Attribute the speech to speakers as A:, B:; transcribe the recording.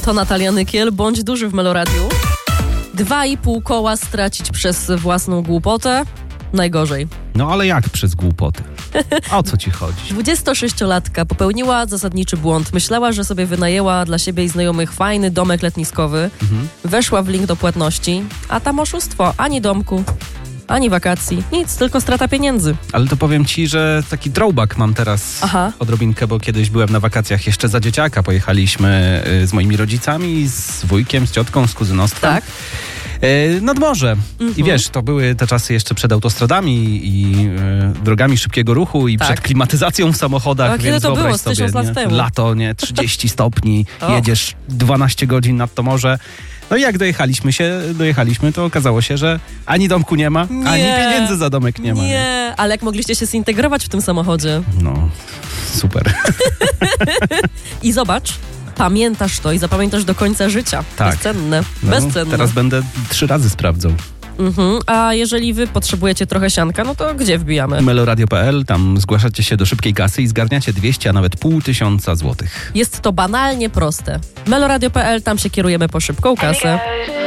A: To Natalia Nykiel, bądź duży w Meloradiu. 2,5 koła stracić przez własną głupotę? Najgorzej.
B: No ale jak przez głupotę? O co ci chodzi?
A: 26-latka popełniła zasadniczy błąd. Myślała, że sobie wynajęła dla siebie i znajomych fajny domek letniskowy. Weszła w link do płatności, a tam oszustwo. Ani domku, ani wakacji. Nic, tylko strata pieniędzy.
B: Ale to powiem ci, że taki throwback mam teraz odrobinkę, bo kiedyś byłem na wakacjach jeszcze za dzieciaka. Pojechaliśmy z moimi rodzicami, z wujkiem, z ciotką, z kuzynostwem.
A: Tak.
B: Nad morze. I wiesz, to były te czasy jeszcze przed autostradami i drogami szybkiego ruchu i przed klimatyzacją w samochodach.
A: A kiedy to było? Z 1000 lat temu.
B: Lato, 30 stopni, jedziesz 12 godzin nad to morze. No i jak dojechaliśmy, to okazało się, że ani domku nie ma, ani pieniędzy za domek nie ma.
A: Nie, ale jak mogliście się zintegrować w tym samochodzie?
B: No, super.
A: I zobacz, pamiętasz to i zapamiętasz do końca życia.
B: Tak.
A: Bezcenne.
B: No,
A: Bezcenne.
B: teraz będę 3 razy sprawdzał.
A: A jeżeli wy potrzebujecie trochę sianka, no to gdzie wbijamy?
B: Meloradio.pl, tam zgłaszacie się do szybkiej kasy i zgarniacie 200, a nawet 500 złotych.
A: Jest to banalnie proste. Meloradio.pl, tam się kierujemy po szybką kasę.